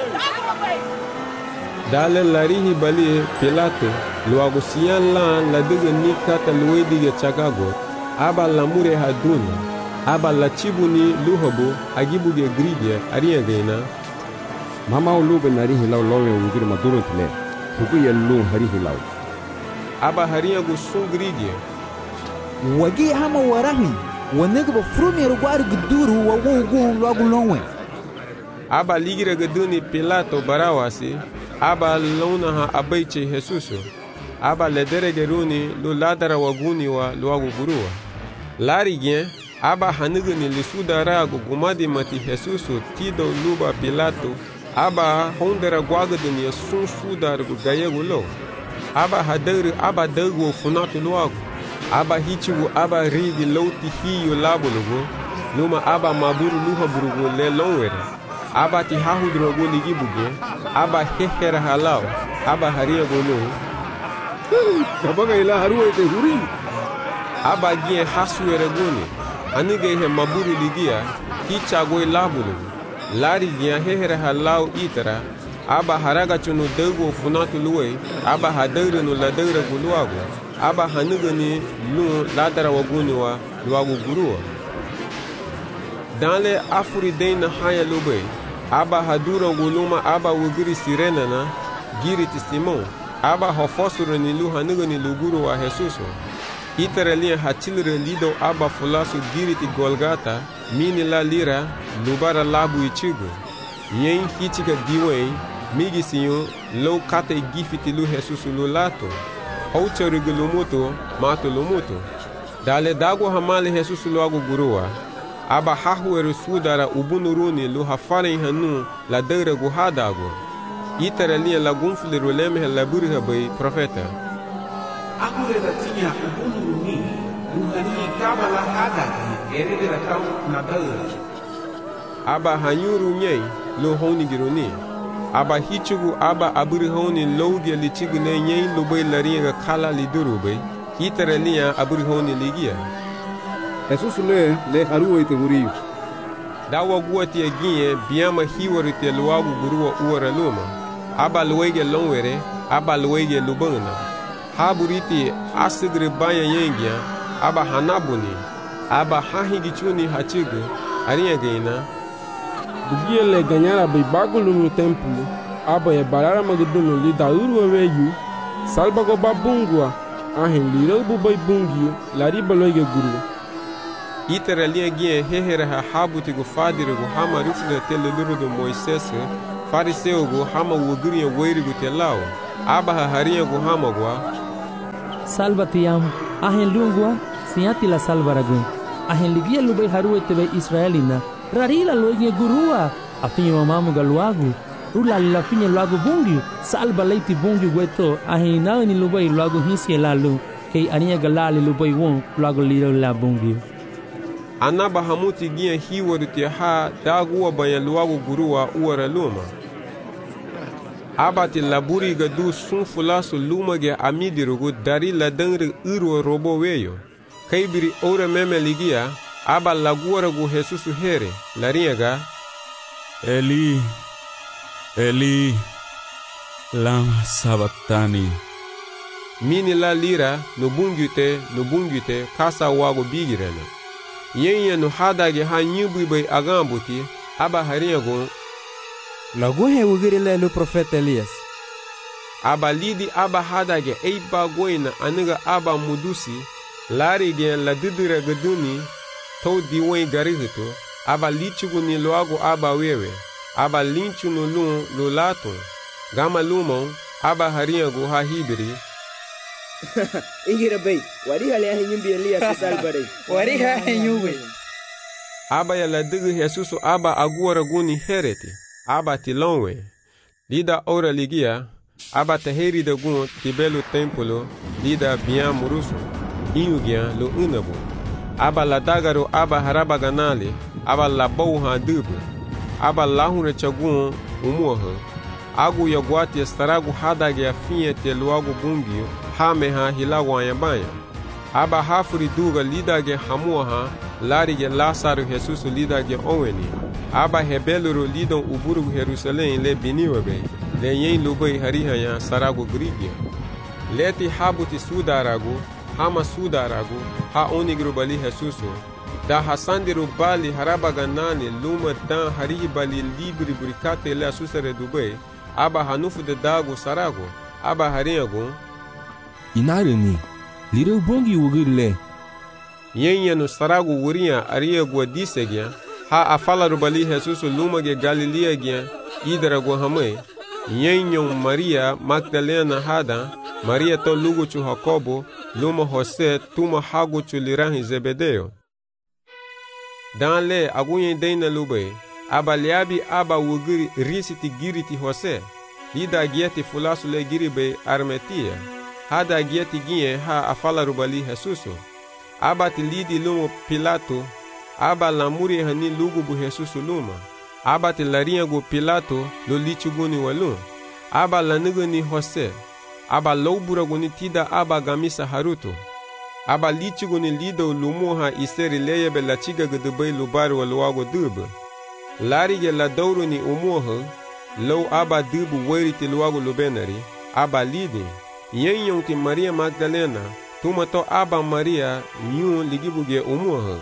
Dale larihi bali Pilato luagu siyan la la digi ni kata luwe dige chagago. Aba lamure haduna. Aba la chibuni luhobo agibuge grigia arienga ina. Mama ulube narihi lau lowe ungiri maduro tile. Huku ya lu harihi lau. Aba haria go sun grigia. Wagi hama warahi. Wanega ba frumi rugwari guduru wa wugu lagu lonwe. Aba ligira gaduni Pilato barawasi. Aba lona ha abaiche Jesusu. Aba ledere geruni lu ladara waguni wa luagu gurua. Lari gen. Aba hanigani lisuda ragu gumadi mati Jesusu tido luba Pilato. Aba hondera guagadani sun sudar gu gayegu lo. Aba hadari aba dago funatu luagu. Aba hichigu aba rigi lauti hiyo labulugu. Luma aba maburu luha burugu le longwere. Aba ti hahudrogu ligibuge. Aba hehera halau. Aba haria gulu. Kabaga ila haruwa ite huri. Aba gien hasuere guni. Anige he maburu ligia. Hichago labulugu. Lari gien hehera halau itara. Aba haraga chunu dago funatu luwe. Aba hadare no ladare guluago. Aba hanugani lu ladara waguni wa luagu gurua. Danle afuri deina haya lube. Aba hadura guluma aba wugiri sirena na giri Simon. Aba hofosuru ni lu hanugani luguru wa Jesusu. Iteralia hachilre lido aba fulasu giri ti Golgata. Mini la lira lubara labu ichigu. Yen hichika diwe. Migi sinyo lo kate gifiti lu Jesusu lu lato. Hauchari gulumuto mato lumuto. Dale dago hamale Jesusu lu agu gurua. Aba hahueru sudara ubunuruni lu hafare hanu la deure guhadago. Itara lia la gunfli ruleme la burha bay profeta. Agure da tinha ubunuruni lu hani kaba la hadago erede da tau na deure. Aba hanyuru nyei lu honi giruni. Aba hichugu aba aburihoni logia lichigu ne nyei lubay laringa kala lidurubay. Itara lia aburihoni ligia. Jesus le le haruwa ite huri. Dawa guati aginye biyama hiwari te luagu gurua uwara luma. Aba luwege longwere, aba luwege lubana. Haburiti asigre baya yengia, aba hanabuni. Aba hahigichuni hachigu, aria geina. Bugie le ganyara bai bagulu no templo. Aba e barara magudunu li dauru weyu. salba go ba bungua ahin liro bu bay bungiu lari baloige guru itera linha guia hehere ha habuti go fadire go hama rufda tele luru do Moisés fariseu go hama wogurinha weiri go telao aba ha harinha go hama go salva tiam ahin lungua siati la salva ragun ahin ligia lubay haru etebe Israelina rarila loige gurua afin mamamu galuagu rula la finya luagu bungi salba leiti bungi gueto ahin ni lubay luagu hisi lalu kei ania galali lubay won luagu liro la bungi anaba hamuti guia hiwaru te ha dagua banha luagu gurua uara luma abati laburi ga du sun fulasu luma ge amidirugu dari la dangre uru robo weyo kaibiri ora meme ligia aba laguara gu Jesusu here larinha ga Eli Eli lama sabatani mini la lira no bungute no bungute kasa wago bigirena yenya no hadage ha nyubu bay agambuti aba harinha go lagu he wugiri le lu profeta Elias aba lidi aba hadage eiba goina aniga aba mudusi lari gen la didira gaduni to diwen garihito aba lichugu ni loago aba wewe aba linchu no lun lo lato gama lumon aba harinha go ha hibiri ingira bay wari hale ha nyumbi Elias salbare wari ha nyumbi aba ya la digu Jesusu aba aguara guni hereti aba tilonwe lida ora ligia aba taheri da gun tibelo templo lida bian muruso inugia lo unabu aba la dagaro aba haraba ganale aba la bouha dubu aba lahunre chagun umuha agu ya guati estaragu hadage afinha te luagu bungio hameha hilagu ayabanya aba hafuri duga lidage hamuha larige Lázaro Jesusu lidage oweni aba hebeluru lidon uburu Jerusalém le biniwabe le yen lubai harihaya saragu grigia leti habuti sudaragu hama sudaragu ha onigru bali Jesusu da hasandiru bali harabaganani luma dan harihi bali libri burikate le asusare dubai aba hanufu de dagu saragu aba harinhagu inarani lireu bongi wugirle yenya no saragu wurinha ariagu disegya ha afalaru bali Jesusu luma ge Galilea gya idaragu hamai yenyon Maria Magdalena hada Maria to lugu chu Jacobo luma Jose tuma hagu chu lirahi Zebedeo dan le agunye deina lube aba liabi aba wugiri risiti giriti Jose lida gieti fulasu le giribe armetia hada gieti gie ha afalaru bali Jesusu aba tilidi lumo Pilato aba lamuri hani lugu bu Jesusu luma aba tilarinha go Pilato lo lichuguni walum aba lanuguni Jose aba loburaguni tida aba gamisa haruto aba lichuguni lido lumuha iseri leyebe la chiga gudubay lubari waluago dubu larige la dauruni umuha low aba dubu weriti luago lubenari aba lidi yenyon ti Maria Magdalena tumato aba Maria yun ligibuge umuha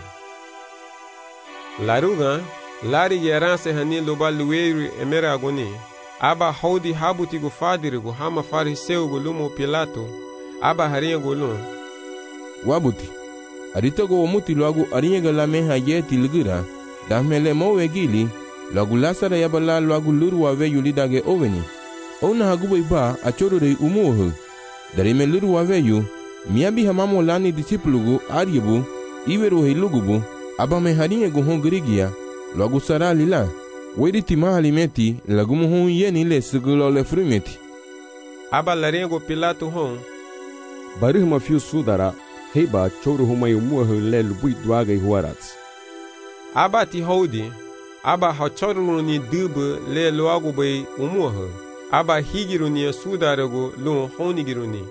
laruga larige ranse hani luba luweiri emeraguni aba haudi habuti go fadirigo hama fariseu go lumo Pilato aba harinha go lum wabuti aritogo omuti loagu arinha la meha yeti ligira damele mowe gili loagu Lázaro yabala loagu luru wa veyu lidage oveni ona hagubo iba achorore umuho darime luru wa veyu miabi hamamo lani disipulugu aryebu iweru hilugubu aba me harinha go hongrigia loagu sara lila weriti mahalimeti lagumu hon yeni le segulo le frumeti aba larinha go Pilato hon barih mafiu sudara heba choro humay umuho le lubui duaga huarats aba ti hodi aba hachorru ni dubu le loagu bay umuho aba higiru ni sudarago lo honigiru ni.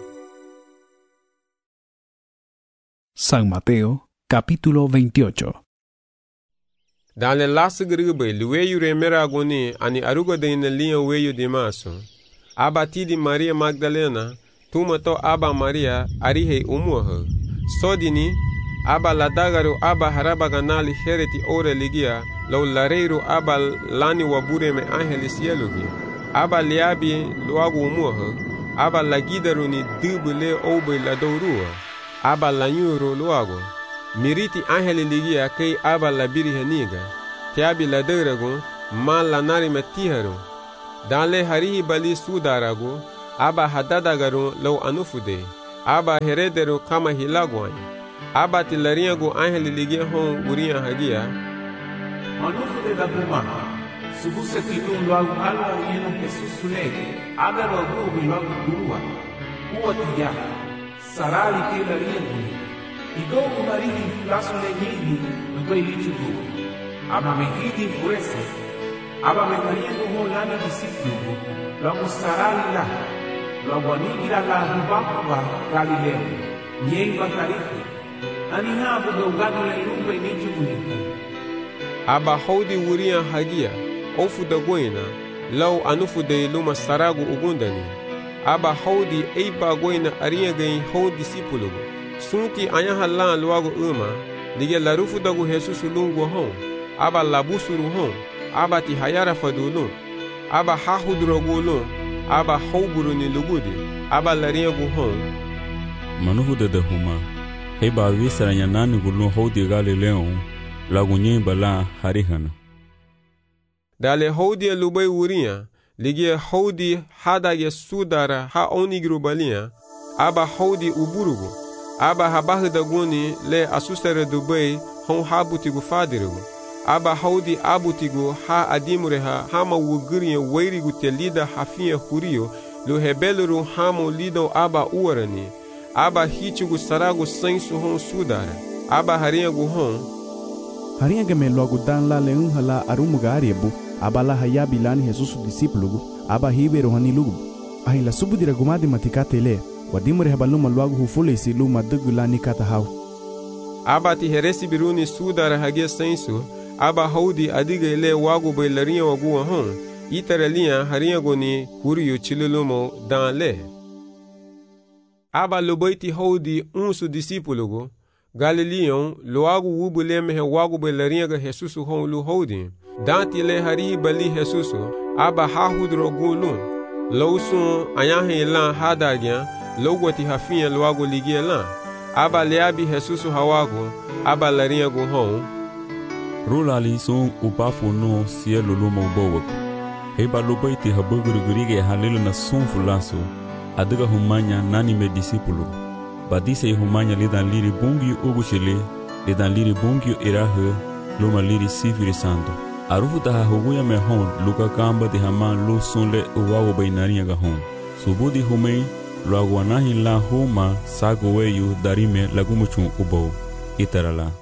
San Mateo capítulo veintiocho. Dans le lasgribe luweyu remerago ni ani arugo de in linha weyu de maso aba ti di Maria Magdalena tumato aba Maria arihe umuho sodini aba ladagaru aba harabaganali hereti ore ligia lo lareiro aba lani wabure me angelis yelugi aba liabi luagu umuho aba la gidaro ni dubule obe la dourua, aba la nyuro luago, miriti angeli ligia kei aba la biri heniga, tiabi la deurago, ma la nari metiharo, danle harihi bali sudarago, aba hadadagaro lau anufude, aba heredero kama hilagwany, aba tilariago angeli ligia hon uria hagia, manufude da kuma, subuse tilun loagu alwa yeno Jesus lege, agaro agubi loagu gurua, uwa tiya, sarali ke lariaguni, igogu marihi fulaso legini, nugwe lichugu, aba mehidi furese, aba mehariago hon lana disiplugu, loagu sarali la, loagu anigira la rubakuba Galileo, nyeiba tarifi, anihabu gaugano le lumbe nichugu niku. Aba haudi wuria hagia, ofu da goina, lau anufu de luma saragu ugundani. Aba haudi eiba goina ariagain haudi disipulugu. Sunti anyahalan luagu uma, lige larufu dagu Jesus lungu hon. Aba labusuru hon, aba ti hayara fadulun. Aba hahudrogulun, aba hauburu ni lugudi, aba lariagu hon. Manuhu de dehuma, heba visara nyanani gulun haudi Galileo, lagu nyemba la harihana. Dale haudi lubai wuria, ligia haudi hadage sudara ha onigru balia, aba haudi uburugu, aba habahu daguni le asusere dubai hon habutigu fadirugu, aba haudi abutigu ha adimureha hama wuguria wairigu telida hafia hurio, lu hebeluru hamo lido aba uarani, aba hichugu saragu sensu hon sudara, aba hariagu hon, haringa me logo dan la leun hala arumuga ariebu abala haya bilani Jesus disiplugu aba hibero hani lugu ahila subudira gumadi matikatele wadimure habaluma logo hufule silu madugulani kata haw aba ti heresi biruni sudara hagia sensu aba haudi adiga ile wagu bailaria wagu hon itaralia haria goni huriyo chilulumo dan le aba lobaiti haudi unsu disiplugu Galileon loagu wubule mehe wagu belaringa Jesus hon lu hodi danti le hari bali Jesus aba hahudro gulun lawsun ayahe lan hadagya logwati hafia loagu ligia lan aba leabi Jesus hawagu aba laringa hon rulali sun ubafu no cielo lumo bowak heba lobaiti habugurugurige halilu na sun fulaso adiga humanya nani me disipulu badise humanya lidan liri bungi ugushele lidan liri bungi irahe luma liri sifiri sando arufu taha huguya me hon luka kamba de haman lu sunle uwago bainariya ga hon subudi humei luaguanahi la huma sago weyu darime lagumuchun ubo itarala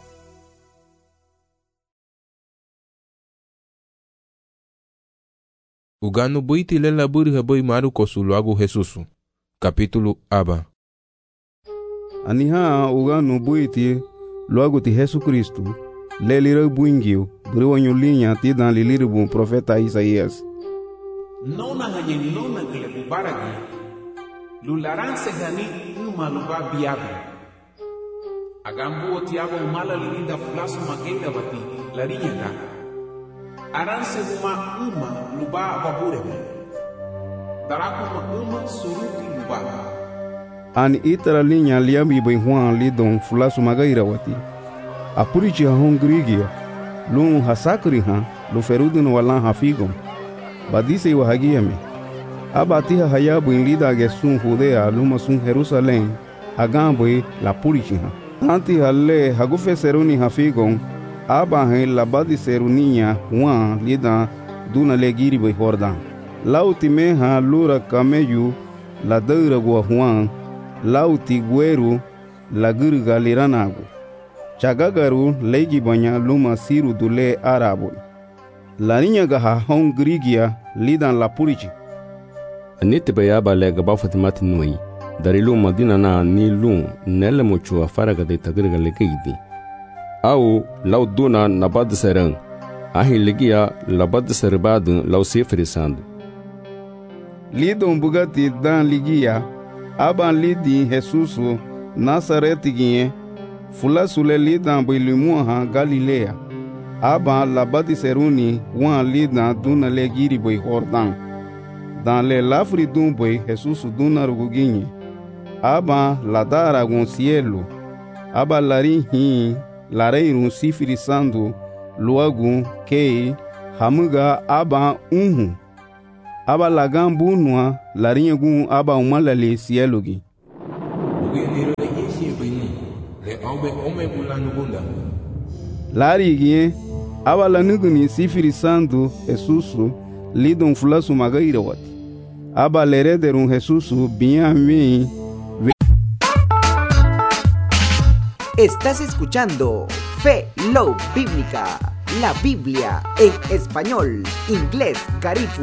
Ugano boiti lela buri haboi maru kosu luagu Jesusu. Capítulo aba. Aniha ugano boiti luagu ti Jesus Cristo. Lelira buingio, buri wanyo linha ti dan liliru bun profeta Isaías. Nona hanye nona gile bubaragi. Lularanse gani uma luba biabe. Agambu tiago umala lilinda flasu magenda bati larinya aranse uma uma luba babureme. Daraku uma suruti luba. Ani itara linha liambi bem huan lidon flasu magaira wati. Apurichi ha hongrigia. Lun hasakri ha lu ferudu no walan hafigon. Badise wa hagiame. Abatiha hayabu in lida gesun Judea luma sun Jerusalem. Agambwe la purichi ha. Anti halle hagufe seruni hafigon. Aba he labadi seruninha Juan lida duna legiri be Jordan. Lauti meha lura cameyu la deura gua Juan. Lauti gueru la gurga liranago. Chagagaru legi banya luma siru dule arabo. La niña gaha hon grigia lidan la purichi. Anite bayaba lega bafatimati nui. Darilu madina na ni lu nele muchu afaraga de tagirga legeidi. Au lau duna nabad serang. Ahi legia labad serbadu lau sefrisando. Lidon bugati dan ligia. Aban lidi Jesusu Nazareti ginye. Fula sule lidan bilimua Galilea. Aban labad seruni wan lidan duna legiri boy Jordan. dans le lafri dun boi Jesus duna ruguginye aba ladara gon cielo aba lari hi larei run sifiri sandu luagun kei hamuga aba unhu aba lagan bunwa larinha gun aba umalale cielo gi lari gi aba lanuguni sifiri sandu Jesusu lidon fulasu magaira wati aba lerederun Jesusu bien. Estás escuchando Fe Love Bíblica, la Biblia en español, inglés, Carifu.